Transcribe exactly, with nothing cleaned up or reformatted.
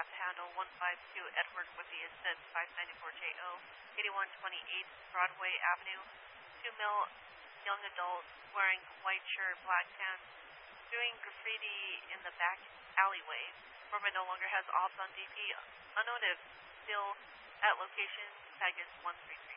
aircraft handle one five two Edward with the incident five ninety-four J O, eighty-one twenty-eight Broadway Avenue, two male young adults wearing white shirt, black pants, doing graffiti in the back alleyway. Corporate no longer has ops on D P. Unknown if still at location, tag is one three three.